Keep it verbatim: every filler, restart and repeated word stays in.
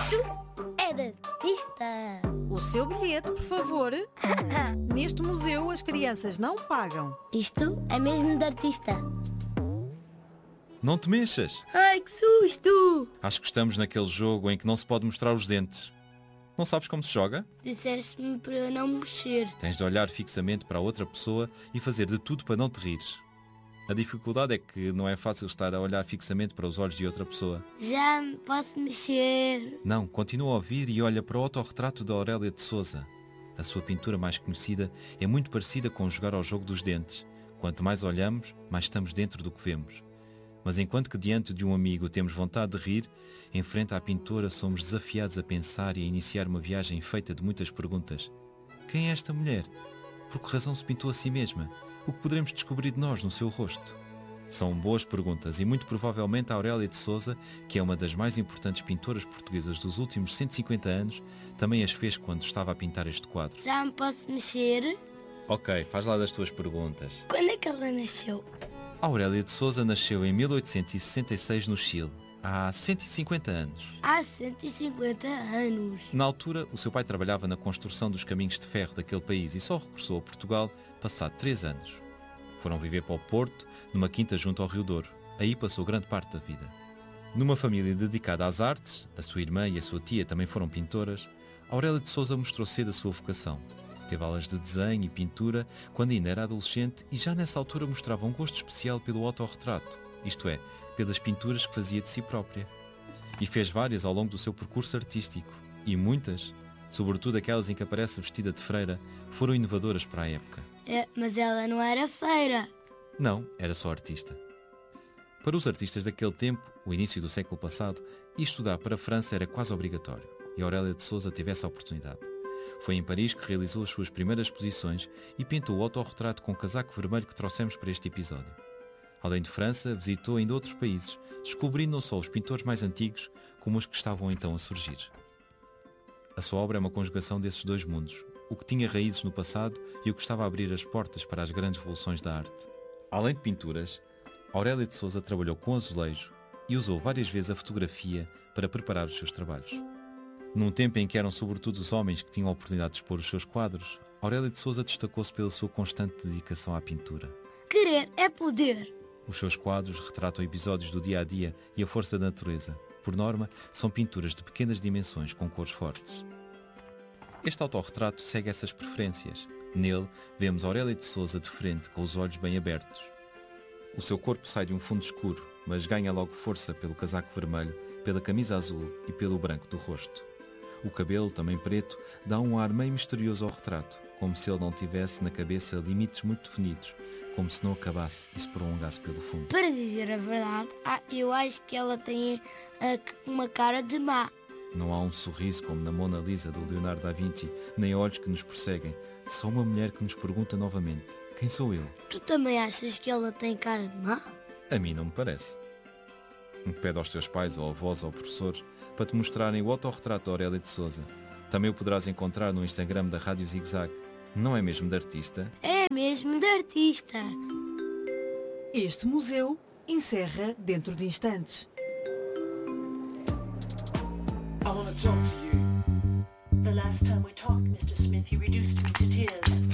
Isto é de artista. O seu bilhete, por favor. Neste museu as crianças não pagam. Isto é mesmo de artista. Não te mexas. Ai, que susto! Acho que estamos naquele jogo em que não se pode mostrar os dentes. Não sabes como se joga? Disseste-me para eu não mexer. Tens de olhar fixamente para a outra pessoa e fazer de tudo para não te rires. A dificuldade é que não é fácil estar a olhar fixamente para os olhos de outra pessoa. Já me posso mexer. Não, continua a ouvir e olha para o autorretrato da Aurélia de Sousa. A sua pintura mais conhecida é muito parecida com jogar ao jogo dos dentes. Quanto mais olhamos, mais estamos dentro do que vemos. Mas enquanto que diante de um amigo temos vontade de rir, em frente à pintora somos desafiados a pensar e a iniciar uma viagem feita de muitas perguntas. Quem é esta mulher? Por que razão se pintou a si mesma? O que poderemos descobrir de nós no seu rosto? São boas perguntas e muito provavelmente a Aurélia de Sousa, que é uma das mais importantes pintoras portuguesas dos últimos cento e cinquenta anos, também as fez quando estava a pintar este quadro. Já me posso mexer? Ok, faz lá das tuas perguntas. Quando é que ela nasceu? A Aurélia de Sousa nasceu em mil oitocentos e sessenta e seis no Chile, há cento e cinquenta anos. Há cento e cinquenta anos. Na altura, o seu pai trabalhava na construção dos caminhos de ferro daquele país e só regressou a Portugal passado três anos. Foram viver para o Porto, numa quinta junto ao Rio Douro. Aí passou grande parte da vida. Numa família dedicada às artes, a sua irmã e a sua tia também foram pintoras, Aurélia de Sousa mostrou cedo a sua vocação. Teve aulas de desenho e pintura quando ainda era adolescente e já nessa altura mostrava um gosto especial pelo autorretrato, isto é, pelas pinturas que fazia de si própria. E fez várias ao longo do seu percurso artístico. E muitas, sobretudo aquelas em que aparece vestida de freira, foram inovadoras para a época. É, mas ela não era feira. Não, era só artista. Para os artistas daquele tempo, o início do século passado, ir estudar para a França era quase obrigatório. E Aurélia de Sousa teve essa oportunidade. Foi em Paris que realizou as suas primeiras exposições e pintou o autorretrato com o casaco vermelho que trouxemos para este episódio. Além de França, visitou ainda outros países, descobrindo não só os pintores mais antigos, como os que estavam então a surgir. A sua obra é uma conjugação desses dois mundos, o que tinha raízes no passado e o que estava a abrir as portas para as grandes revoluções da arte. Além de pinturas, Aurélia de Sousa trabalhou com azulejo e usou várias vezes a fotografia para preparar os seus trabalhos. Num tempo em que eram sobretudo os homens que tinham a oportunidade de expor os seus quadros, Aurélia de Sousa destacou-se pela sua constante dedicação à pintura. Querer é poder. Os seus quadros retratam episódios do dia-a-dia e a força da natureza. Por norma, são pinturas de pequenas dimensões com cores fortes. Este autorretrato segue essas preferências. Nele, vemos Aurélia de Sousa de frente, com os olhos bem abertos. O seu corpo sai de um fundo escuro, mas ganha logo força pelo casaco vermelho, pela camisa azul e pelo branco do rosto. O cabelo, também preto, dá um ar meio misterioso ao retrato, como se ele não tivesse na cabeça limites muito definidos, como se não acabasse e se prolongasse pelo fundo. Para dizer a verdade, eu acho que ela tem uma cara de má. Não há um sorriso como na Mona Lisa do Leonardo da Vinci, nem olhos que nos perseguem. Só uma mulher que nos pergunta novamente, quem sou eu? Tu também achas que ela tem cara de má? A mim não me parece. Pede aos teus pais, ou avós, ou professores, para te mostrarem o autorretrato da Aurélia de Sousa. Também o poderás encontrar no Instagram da Rádio Zig Zag. Não é mesmo de artista? É mesmo de artista. Este museu encerra dentro de instantes. I want to talk to you. The last time we talked, Mister Smith, you reduced me to tears.